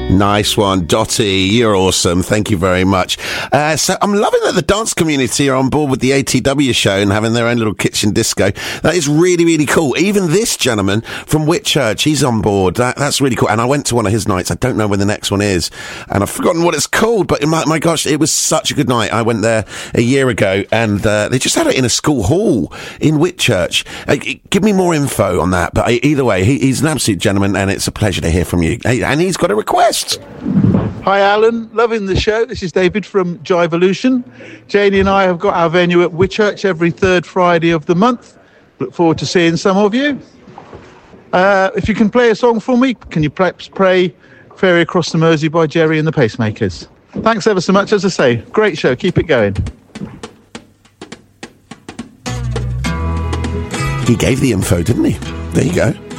Nice one, Dottie. You're awesome. Thank you very much. So I'm loving that the dance community are on board with the ATW show and having their own little kitchen disco. That is really, really cool. Even this gentleman from Whitchurch, he's on board. That's really cool. And I went to one of his nights. I don't know when the next one is, and I've forgotten what it's called. But my gosh, it was such a good night. I went there a year ago, and they just had it in a school hall in Whitchurch. Give me more info on that. But either way, he's an absolute gentleman, and it's a pleasure to hear from you. And he's got a request. Hi Alan, loving the show. This is David from Jivolution. Janie and I have got our venue at Whitchurch every third Friday of the month. Look forward to seeing some of you. If you can play a song for me, can you perhaps play Ferry Across the Mersey by Jerry and the Pacemakers? Thanks ever so much. As I say, great show, keep it going. He gave the info, didn't he? There you go.